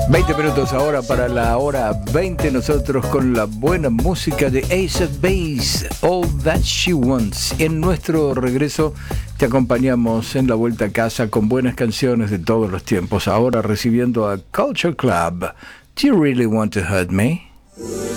20 minutos ahora para la hora 20, nosotros con la buena música de Ace of Base, All That She Wants. En nuestro regreso te acompañamos en la vuelta a casa con buenas canciones de todos los tiempos. Ahora recibiendo a Culture Club. Do you really want to hurt me?